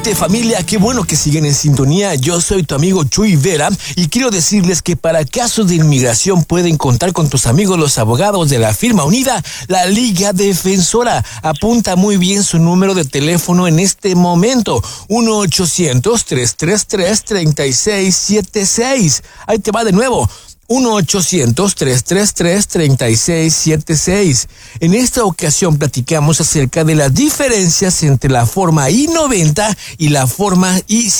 gente, familia, qué bueno que siguen en sintonía. Yo soy tu amigo Chuy Vera y quiero decirles que para casos de inmigración pueden contar con tus amigos los abogados de la firma unida, la Liga Defensora. Apunta muy bien su número de teléfono en este momento, 1-800-333-3676. Ahí te va de nuevo. 1-800-333-3676. En esta ocasión platicamos acerca de las diferencias entre la forma I-90 y la forma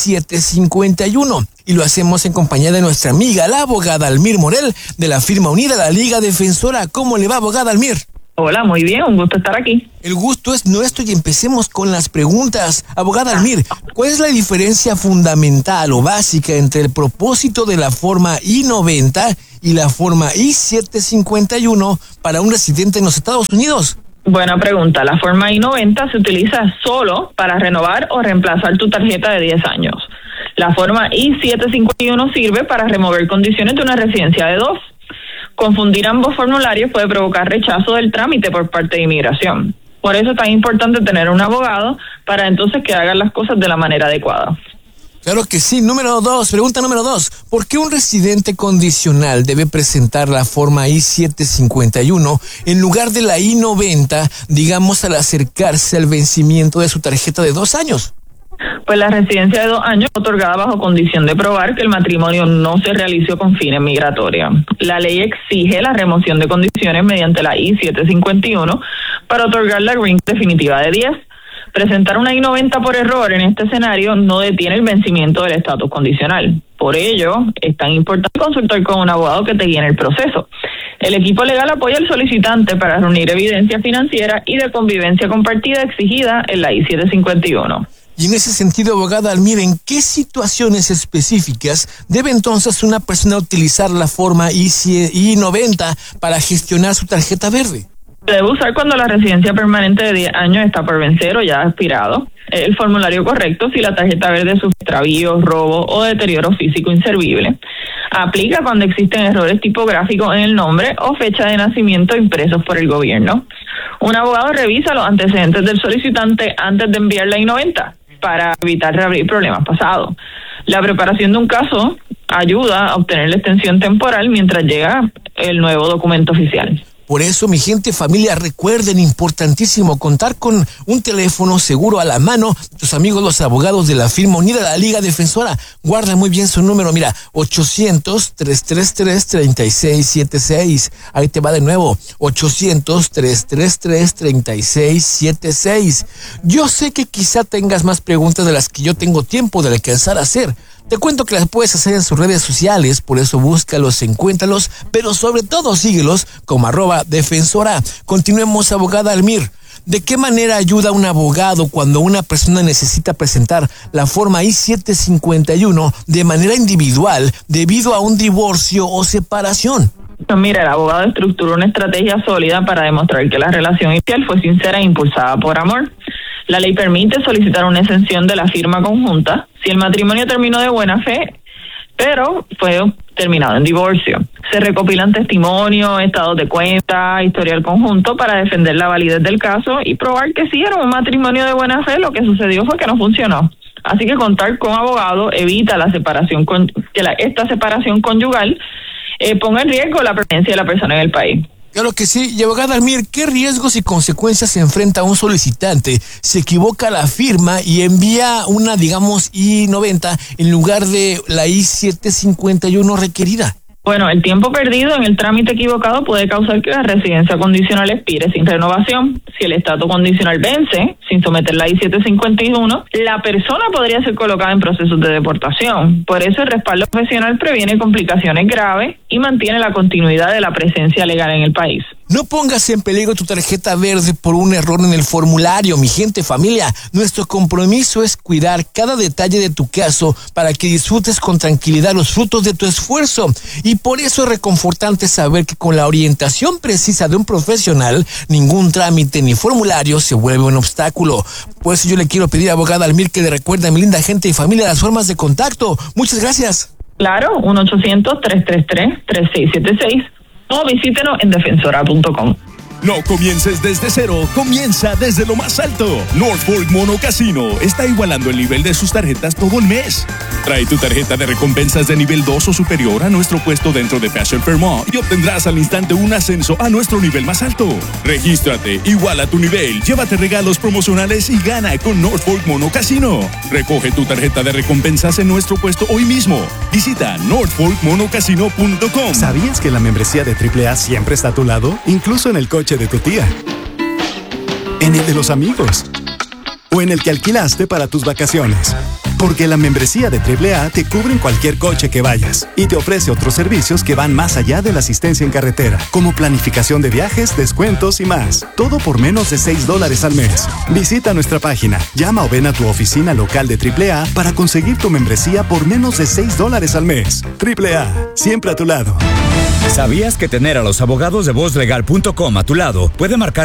I-751. Y lo hacemos en compañía de nuestra amiga, la abogada Almir Morel, de la firma unida, la Liga Defensora. ¿Cómo le va, abogada Almir? Hola, muy bien, un gusto estar aquí. El gusto es nuestro y empecemos con las preguntas. Abogada Almir, ¿cuál es la diferencia fundamental o básica entre el propósito de la forma I-90 y la forma I-751 para un residente en los Estados Unidos? Buena pregunta. La forma I-90 se utiliza solo para renovar o reemplazar tu tarjeta de 10 años. La forma I-751 sirve para remover condiciones de una residencia de 2. Confundir ambos formularios puede provocar rechazo del trámite por parte de inmigración. Por eso es tan importante tener un abogado para entonces que hagan las cosas de la manera adecuada. Claro que sí. Pregunta número 2. ¿Por qué un residente condicional debe presentar la forma I-751 en lugar de la I-90, digamos, al acercarse al vencimiento de su tarjeta de 2 años? Pues la residencia de 2 años es otorgada bajo condición de probar que el matrimonio no se realizó con fines migratorios. La ley exige la remoción de condiciones mediante la I-751 para otorgar la green definitiva de 10. Presentar una I-90 por error en este escenario no detiene el vencimiento del estatus condicional. Por ello, es tan importante consultar con un abogado que te guíe en el proceso. El equipo legal apoya al solicitante para reunir evidencia financiera y de convivencia compartida exigida en la I-751. Y en ese sentido, abogada Almir, ¿en qué situaciones específicas debe entonces una persona utilizar la forma I-90 para gestionar su tarjeta verde? Se debe usar cuando la residencia permanente de 10 años está por vencer o ya ha expirado. El formulario correcto si la tarjeta verde sufre extravío, robo o deterioro físico inservible. Aplica cuando existen errores tipográficos en el nombre o fecha de nacimiento impresos por el gobierno. Un abogado revisa los antecedentes del solicitante antes de enviar la I-90 para evitar reabrir problemas pasados. La preparación de un caso ayuda a obtener la extensión temporal mientras llega el nuevo documento oficial. Por eso, mi gente, familia, recuerden, importantísimo, contar con un teléfono seguro a la mano. Tus amigos, los abogados de la firma unida, la Liga Defensora. Guarda muy bien su número, mira, 800-333-3676. Ahí te va de nuevo, 800-333-3676. Yo sé que quizá tengas más preguntas de las que yo tengo tiempo de alcanzar a hacer. Te cuento que las puedes hacer en sus redes sociales, por eso búscalos, encuéntralos, pero sobre todo síguelos como @defensora. Continuemos, abogada Almir. ¿De qué manera ayuda un abogado cuando una persona necesita presentar la forma I-751 de manera individual debido a un divorcio o separación? Mira, el abogado estructuró una estrategia sólida para demostrar que la relación inicial fue sincera e impulsada por amor. La ley permite solicitar una exención de la firma conjunta si el matrimonio terminó de buena fe, pero fue terminado en divorcio. Se recopilan testimonios, estados de cuenta, historial conjunto para defender la validez del caso y probar que sí era un matrimonio de buena fe. Lo que sucedió fue que no funcionó. Así que contar con abogado evita la separación esta separación conyugal ponga en riesgo la permanencia de la persona en el país. Claro que sí. Y abogada Almir, ¿qué riesgos y consecuencias se enfrenta un solicitante? Se equivoca la firma y envía una, digamos, I-90 en lugar de la I-751 requerida. Bueno, el tiempo perdido en el trámite equivocado puede causar que la residencia condicional expire sin renovación. Si el estatus condicional vence sin someter la I-751, la persona podría ser colocada en procesos de deportación. Por eso el respaldo profesional previene complicaciones graves y mantiene la continuidad de la presencia legal en el país. No pongas en peligro tu tarjeta verde por un error en el formulario, mi gente, familia. Nuestro compromiso es cuidar cada detalle de tu caso para que disfrutes con tranquilidad los frutos de tu esfuerzo. Y por eso es reconfortante saber que con la orientación precisa de un profesional, ningún trámite ni formulario se vuelve un obstáculo. Por eso yo le quiero pedir, abogada Almir, que le recuerde a mi linda gente y familia las formas de contacto. Muchas gracias. Claro, 1-800-333-3676 o visítenos en defensora.com. No comiences desde cero, comienza desde lo más alto. North Fork Mono Casino está igualando el nivel de sus tarjetas todo el mes. Trae tu tarjeta de recompensas de nivel 2 o superior a nuestro puesto dentro de Fashion Fairmont y obtendrás al instante un ascenso a nuestro nivel más alto. Regístrate, iguala tu nivel, llévate regalos promocionales y gana con North Fork Mono Casino. Recoge tu tarjeta de recompensas en nuestro puesto hoy mismo. Visita northforkmonocasino.com. ¿Sabías que la membresía de AAA siempre está a tu lado? Incluso en el coche de tu tía, en el de los amigos o en el que alquilaste para tus vacaciones. Porque la membresía de AAA te cubre en cualquier coche que vayas y te ofrece otros servicios que van más allá de la asistencia en carretera, como planificación de viajes, descuentos y más. Todo por menos de $6 al mes. Visita nuestra página, llama o ven a tu oficina local de AAA para conseguir tu membresía por menos de $6 al mes. AAA, siempre a tu lado. ¿Sabías que tener a los abogados de VozLegal.com a tu lado puede marcar